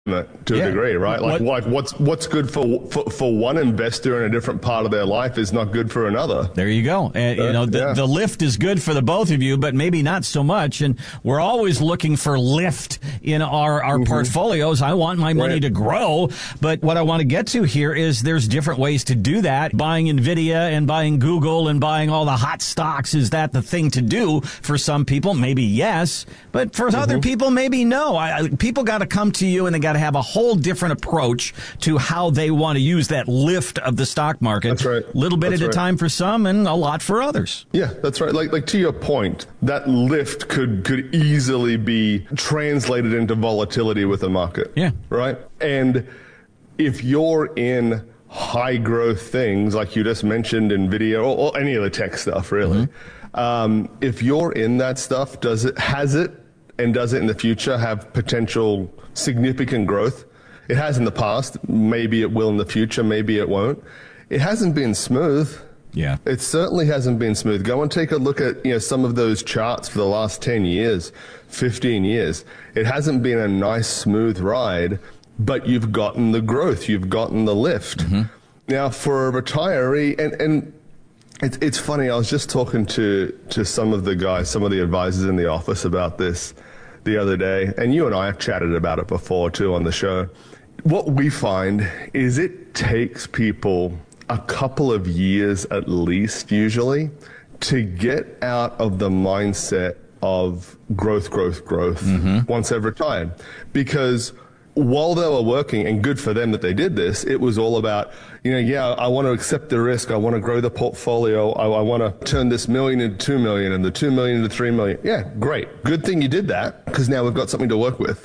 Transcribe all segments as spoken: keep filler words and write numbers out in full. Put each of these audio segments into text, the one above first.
to yeah. a degree, right? Like, what, what's what's good for, for for one investor in a different part of their life is not good for another. There you go. And, uh, you know, the, yeah. the lift is good for the both of you, but maybe not so much. And we're always looking for lift in our, our mm-hmm. portfolios. I want my money right. to grow. But what I want to get to here is there's different ways to do that. Buying NVIDIA and buying Google and buying all the hot stocks, is that the thing to do for some people? Maybe yes. But for mm-hmm. other people, maybe no. I, I, people got to come to you and they got to have a whole different approach to how they want to use that lift of the stock market. That's right. A little bit that's at right. a time for some and a lot for others. Yeah, that's right. Like like to your point, that lift could could easily be translated into volatility with the market. Yeah. Right? And if you're in high growth things like you just mentioned, NVIDIA or, or any of the tech stuff really, mm-hmm. um, if you're in that stuff, does it has it and does it in the future have potential significant growth? It has in the past. Maybe it will in the future. Maybe it won't. It hasn't been smooth. Yeah. It certainly hasn't been smooth. Go and take a look at, you know, some of those charts for the last ten years, fifteen years. It hasn't been a nice, smooth ride, but you've gotten the growth. You've gotten the lift. Mm-hmm. Now, for a retiree, and, and it's, it's funny, I was just talking to, to some of the guys, some of the advisors in the office about this the other day, and you and I have chatted about it before too on the show. What we find is it takes people a couple of years at least, usually, to get out of the mindset of growth, growth, growth mm-hmm. once they've retired. Because while they were working, and good for them that they did this, it was all about, you know, yeah, I want to accept the risk. I want to grow the portfolio. I, I want to turn this million into two million and the two million into three million. Yeah, great. Good thing you did that, because now we've got something to work with.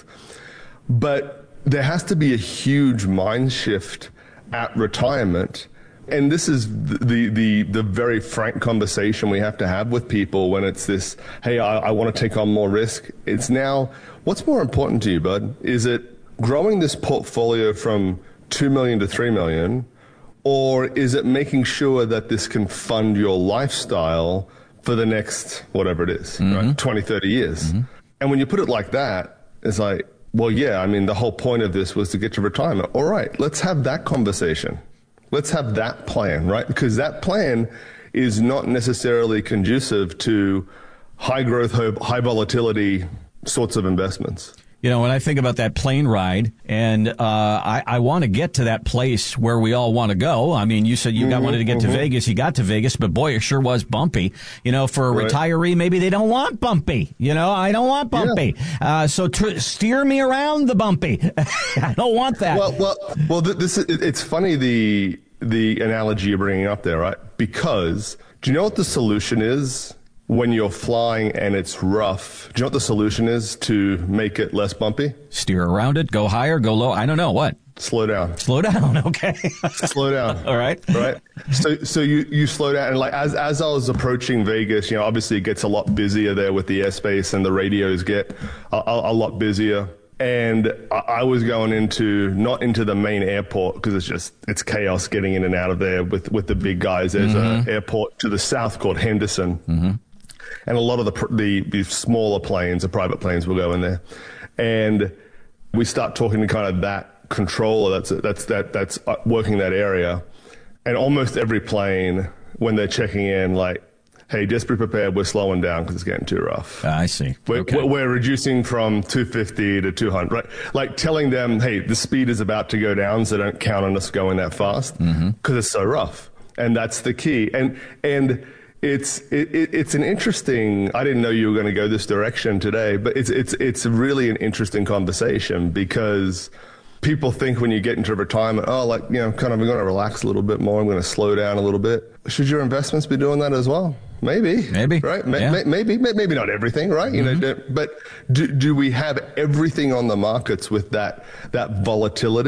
But there has to be a huge mind shift at retirement. And this is the, the, the very frank conversation we have to have with people when it's this, hey, I, I want to take on more risk. It's now, what's more important to you, bud? Is it growing this portfolio from two million to three million, or is it making sure that this can fund your lifestyle for the next, whatever it is, mm-hmm. right? twenty, thirty years. Mm-hmm. And when you put it like that, it's like, well, yeah, I mean, the whole point of this was to get to retirement. All right, let's have that conversation. Let's have that plan, right? Because that plan is not necessarily conducive to high growth, high volatility sorts of investments. You know, when I think about that plane ride, and uh, I, I want to get to that place where we all want to go. I mean, you said you got, mm-hmm, wanted to get mm-hmm. to Vegas. You got to Vegas, but boy, it sure was bumpy. You know, for a right. retiree, maybe they don't want bumpy. You know, I don't want bumpy. Yeah. Uh, so t- steer me around the bumpy. I don't want that. Well, well, well. This is, it's funny the the analogy you're bringing up there, right? Because do you know what the solution is? When you're flying and it's rough, do you know what the solution is to make it less bumpy? Steer around it, go higher, go low. I don't know. What? Slow down. Slow down. Okay. Slow down. All right. Right. So, so you, you slow down. And like, as, as I was approaching Vegas, you know, obviously it gets a lot busier there with the airspace, and the radios get a, a, a lot busier. And I, I was going into, not into the main airport, because it's just, it's chaos getting in and out of there with, with the big guys. There's mm-hmm. an airport to the south called Henderson. Mm-hmm. And a lot of the, the the smaller planes, the private planes, will go in there, and we start talking to kind of that controller that's that's that that's working that area, and almost every plane, when they're checking in, like, hey, just be prepared, we're slowing down because it's getting too rough. Uh, I see. We're, okay. we're reducing from two fifty to two hundred, right? Like telling them, hey, the speed is about to go down, so don't count on us going that fast because mm-hmm. it's so rough, and that's the key. And and. It's it, it's an interesting. I didn't know you were going to go this direction today, but it's it's it's really an interesting conversation, because people think when you get into retirement, oh, like, you know, kind of, I'm going to relax a little bit more. I'm going to slow down a little bit. Should your investments be doing that as well? Maybe, maybe, right? Yeah. Maybe, maybe not everything, right? You mm-hmm. know, but do do we have everything on the markets with that that volatility?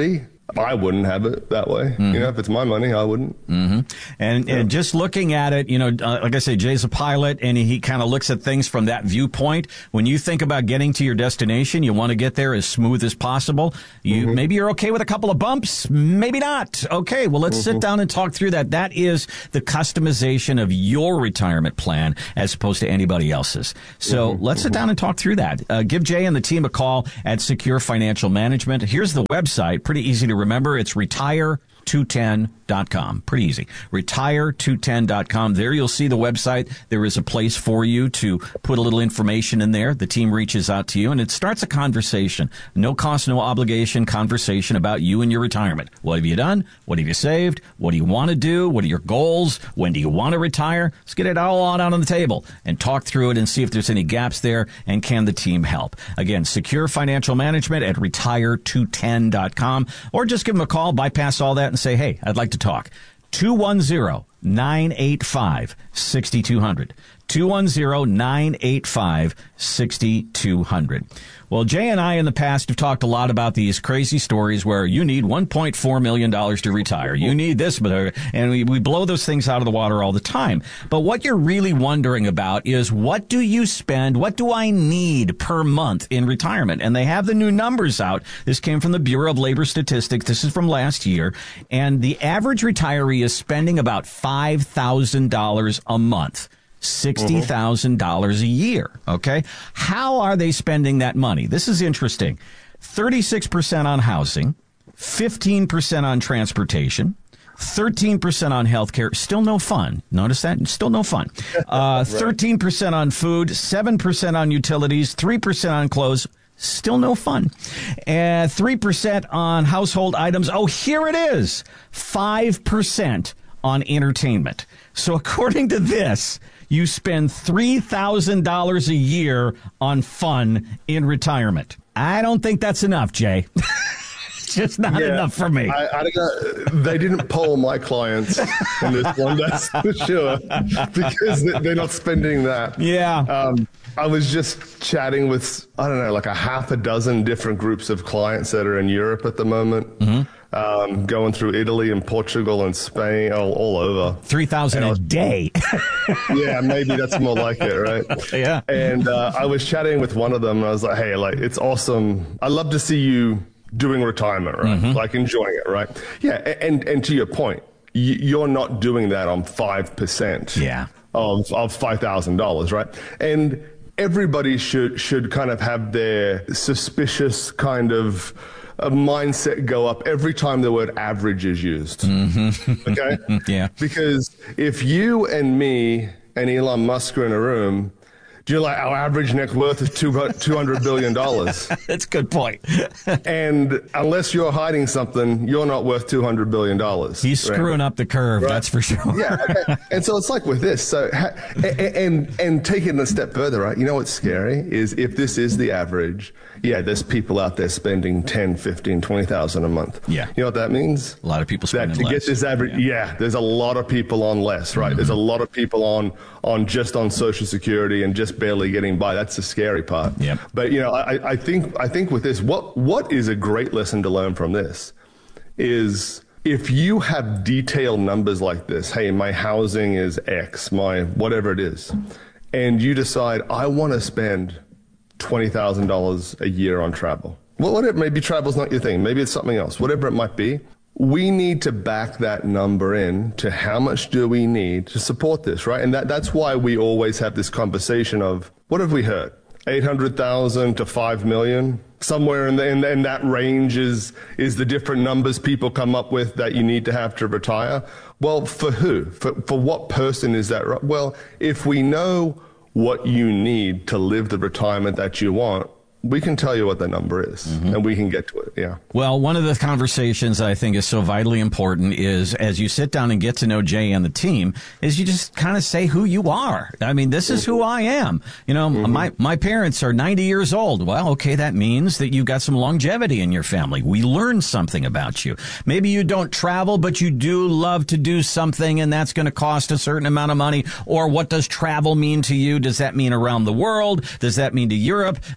I wouldn't have it that way. Mm-hmm. You know, if it's my money, I wouldn't. Mm-hmm. And, yeah. and just looking at it, you know, uh, like I say, Jay's a pilot, and he, he kind of looks at things from that viewpoint. When you think about getting to your destination, you want to get there as smooth as possible. You mm-hmm. maybe you're okay with a couple of bumps, maybe not. Okay, well, let's mm-hmm. sit down and talk through that. That is the customization of your retirement plan as opposed to anybody else's. So mm-hmm. let's sit down and talk through that. Uh, give Jay and the team a call at Secure Financial Management. Here's the website. Pretty easy to remember. It's retire two ten dot com. Pretty easy. retire two ten dot com. There you'll see the website. There is a place for you to put a little information in there. The team reaches out to you, and it starts a conversation. No cost, no obligation conversation about you and your retirement. What have you done? What have you saved? What do you want to do? What are your goals? When do you want to retire? Let's get it all out on the table and talk through it and see if there's any gaps there, and can the team help? Again, Secure Financial Management at retire two ten dot com, or just give them a call, bypass all that, and say, hey, I'd like to talk. two one zero, nine eight five, six two zero zero. two one zero, nine eight five, six two zero zero. Well, Jay and I in the past have talked a lot about these crazy stories where you need one point four million dollars to retire. You need this, and we, we blow those things out of the water all the time. But what you're really wondering about is, what do you spend, what do I need per month in retirement? And they have the new numbers out. This came from the Bureau of Labor Statistics. This is from last year. And the average retiree is spending about five thousand dollars a month. sixty thousand dollars a year, okay? How are they spending that money? This is interesting. thirty-six percent on housing, fifteen percent on transportation, thirteen percent on healthcare. Still no fun. Notice that? Still no fun. Uh, right. thirteen percent on food, seven percent on utilities, three percent on clothes. Still no fun. And three percent on household items. Oh, here it is. five percent on entertainment. So according to this, you spend three thousand dollars a year on fun in retirement. I don't think that's enough, Jay. It's just not yeah, enough for me. I, I, they didn't poll my clients in this one, that's for sure, because they're not spending that. Yeah. Um, I was just chatting with, I don't know, like a half a dozen different groups of clients that are in Europe at the moment. Mm-hmm. Um, going through Italy and Portugal and Spain, all, all over. three thousand a day. Yeah, maybe that's more like it, right? Yeah. And uh, I was chatting with one of them, and I was like, hey, like, it's awesome. I love to see you doing retirement, right? Mm-hmm. Like, enjoying it, right? Yeah, and, and to your point, you're not doing that on five percent yeah. of, of five thousand dollars, right? And everybody should should kind of have their suspicious kind of a mindset go up every time the word average is used. Mm-hmm. Okay? Yeah. Because if you and me and Elon Musk are in a room, do you like our average net worth is two hundred billion dollars? That's a good point. And unless you're hiding something, you're not worth two hundred billion dollars. He's right? screwing up the curve, right? That's for sure. Yeah. Okay. And so it's like with this. So, and, and, and take it a step further, right? You know what's scary is if this is the average, yeah, there's people out there spending ten, fifteen, twenty thousand a month. Yeah. You know what that means? A lot of people spending that to less. get this average, yeah. yeah, there's a lot of people on less, right? Mm-hmm. There's a lot of people on, on just on Social Security and just barely getting by. That's the scary part. Yep. But, you know, I, I think, I think with this, what, what is a great lesson to learn from this is if you have detailed numbers like this, hey, my housing is X, my whatever it is, and you decide, I want to spend twenty thousand dollars a year on travel. Well, whatever, maybe travel's not your thing. Maybe it's something else. Whatever it might be, we need to back that number in to how much do we need to support this, right? And that, that's why we always have this conversation of, what have we heard? eight hundred thousand to five million? Somewhere in, the, in, in that range is, is the different numbers people come up with that you need to have to retire. Well, for who? For, for what person is that right? Well, if we know what you need to live the retirement that you want, we can tell you what the number is, mm-hmm. and we can get to it, yeah. Well, one of the conversations I think is so vitally important is, as you sit down and get to know Jay and the team, is you just kind of say who you are. I mean, this is who I am. You know, mm-hmm. my, my parents are ninety years old. Well, okay, that means that you've got some longevity in your family. We learn something about you. Maybe you don't travel, but you do love to do something, and that's going to cost a certain amount of money. Or what does travel mean to you? Does that mean around the world? Does that mean to Europe? Does that mean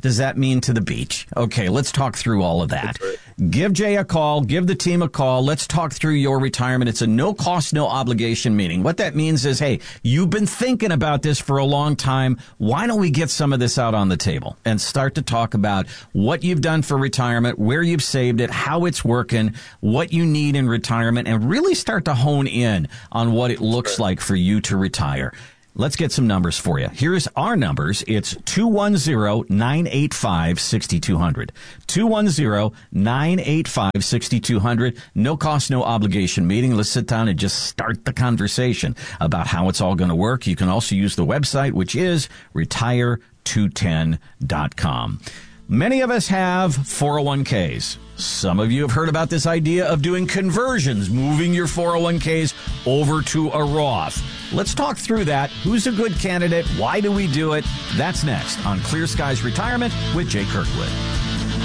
plane to the beach. Okay, let's talk through all of that. Right. Give Jay a call. Give the team a call. Let's talk through your retirement. It's a no-cost, no-obligation meeting. What that means is, hey, you've been thinking about this for a long time. Why don't we get some of this out on the table and start to talk about what you've done for retirement, where you've saved it, how it's working, what you need in retirement, and really start to hone in on what it looks like for you to retire. Let's get some numbers for you. Here's our numbers. It's two one zero, nine eight five, six two zero zero. two one zero, nine eight five, six two zero zero. No cost, no obligation meeting. Let's sit down and just start the conversation about how it's all going to work. You can also use the website, which is retire two ten dot com. Many of us have four oh one k's. Some of you have heard about this idea of doing conversions, moving your four oh one k's over to a Roth. Let's talk through that. Who's a good candidate? Why do we do it? That's next on Clear Skies Retirement with Jay Kirkwood.